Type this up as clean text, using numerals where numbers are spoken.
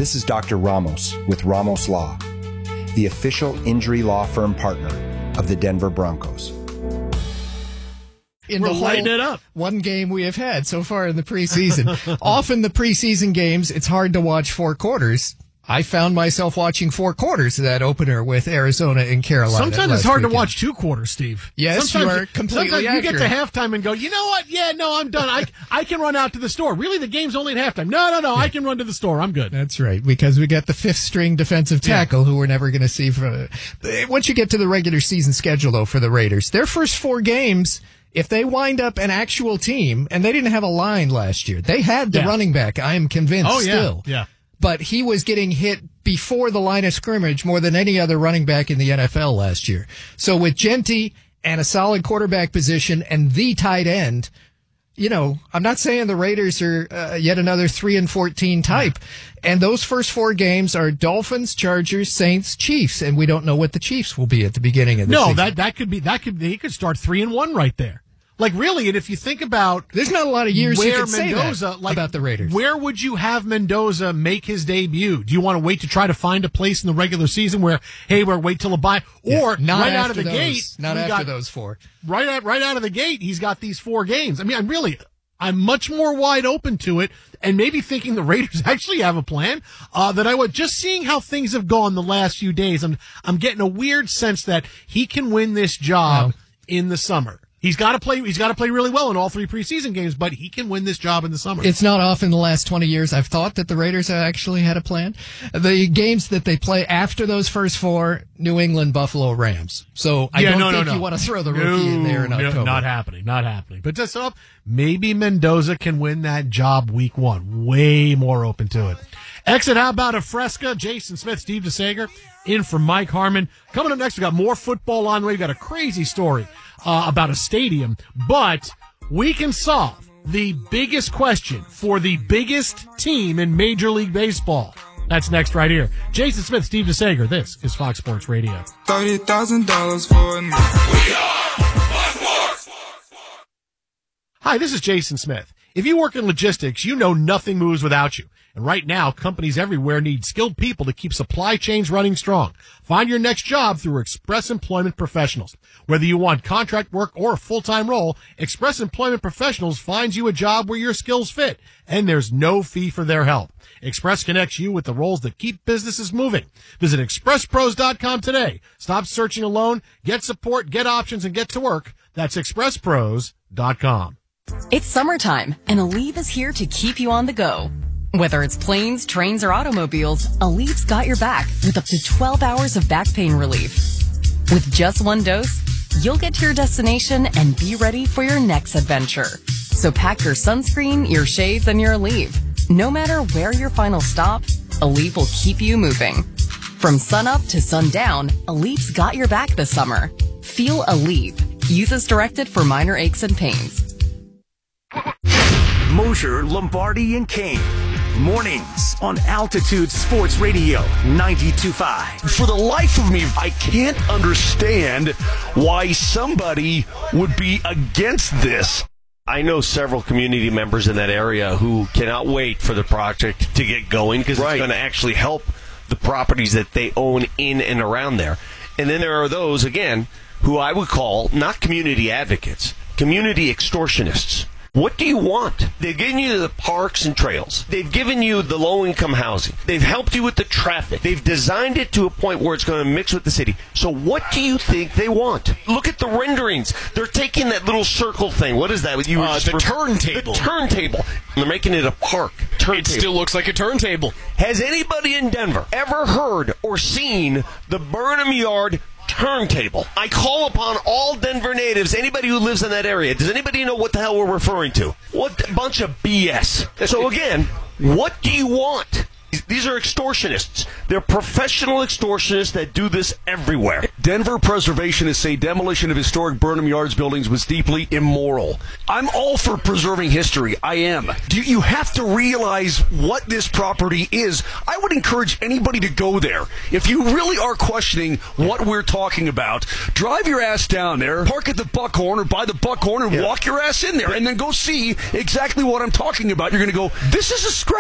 This is Dr. Ramos with Ramos Law, the official injury law firm partner of the Denver Broncos. In the whole one game we have had so far in the preseason. Often the preseason games, it's hard to watch 4 quarters. I found myself watching 4 quarters of that opener with Arizona and Carolina. Sometimes it's hard to watch 2 quarters, Steve. Yes, sometimes you are completely accurate. You get to accurate. halftime and go, you know what? Yeah, no, I'm done. I can run out to the store. Really, the game's only at halftime. No, I can run to the store. I'm good. That's right, because we got the 5th-string defensive tackle who we're never going to see. Once you get to the regular season schedule, though, for the Raiders, their first 4 games, if they wind up an actual team, and they didn't have a line last year, they had the running back, I am convinced, still. Yeah. But he was getting hit before the line of scrimmage more than any other running back in the NFL last year. So with Genty and a solid quarterback position and the tight end, you know, I'm not saying the Raiders are yet another 3-14 type. And those first 4 games are Dolphins, Chargers, Saints, Chiefs, and we don't know what the Chiefs will be at the beginning of the season. No, he could start 3-1 right there. Like, really, and if you think about... There's not a lot of years you could say Mendoza, that about the Raiders. Where would you have Mendoza make his debut? Do you want to wait to try to find a place in the regular season where, hey, we're wait till a bye? Or right out of the gate... Not after those 4. Right out of the gate, he's got these 4 games. I mean, I'm much more wide open to it, and maybe thinking the Raiders actually have a plan that I would. Just seeing how things have gone the last few days, I'm getting a weird sense that he can win this job in the summer. He's got to play really well in all 3 preseason games, but he can win this job in the summer. It's not often the last 20 years I've thought that the Raiders actually had a plan. The games that they play after those first 4, New England, Buffalo, Rams. So I don't think you want to throw the rookie in there in October. Not happening. But just up, maybe Mendoza can win that job week 1. Way more open to it. Exit, how about a Fresca? Jason Smith, Steve DeSager, in for Mike Harmon. Coming up next, we got more football on the way. We've got a crazy story about a stadium, but we can solve the biggest question for the biggest team in Major League Baseball. That's next right here. Jason Smith, Steve DeSager. This is Fox Sports Radio. $30,000 for a night. We are Fox Sports. Hi, this is Jason Smith. If you work in logistics, you know nothing moves without you. And right now, companies everywhere need skilled people to keep supply chains running strong. Find your next job through Express Employment Professionals. Whether you want contract work or a full-time role, Express Employment Professionals finds you a job where your skills fit, and there's no fee for their help. Express connects you with the roles that keep businesses moving. Visit expresspros.com today. Stop searching alone. Get support, get options, and get to work. That's expresspros.com. It's summertime, and Aleve is here to keep you on the go. Whether it's planes, trains, or automobiles, Aleve's got your back with up to 12 hours of back pain relief. With just 1 dose, you'll get to your destination and be ready for your next adventure. So pack your sunscreen, your shades, and your Aleve. No matter where your final stop, Aleve will keep you moving. From sunup to sundown, Aleve's got your back this summer. Feel Aleve. Use as directed for minor aches and pains. Mosher, Lombardi, and Kane. Mornings on Altitude Sports Radio 92.5. For the life of me, I can't understand why somebody would be against this. I know several community members in that area who cannot wait for the project to get going because it's going to actually help the properties that they own in and around there. And then there are those, again, who I would call not community advocates, community extortionists. What do you want? They've given you the parks and trails. They've given you the low-income housing. They've helped you with the traffic. They've designed it to a point where it's going to mix with the city. So what do you think they want? Look at the renderings. They're taking that little circle thing. What is that? The turntable. The turntable. They're making it a park. It still looks like a turntable. Has anybody in Denver ever heard or seen the Burnham Yard turntable? I call upon all Denver natives, anybody who lives in that area. Does anybody know what the hell we're referring to? What a bunch of BS. So again, what do you want? These are extortionists. They're professional extortionists that do this everywhere. Denver preservationists say demolition of historic Burnham Yards buildings was deeply immoral. I'm all for preserving history. I am. You have to realize what this property is. I would encourage anybody to go there. If you really are questioning what we're talking about, drive your ass down there, park at the Buckhorn or by the Buckhorn and walk your ass in there and then go see exactly what I'm talking about. You're going to go, this is a scratch.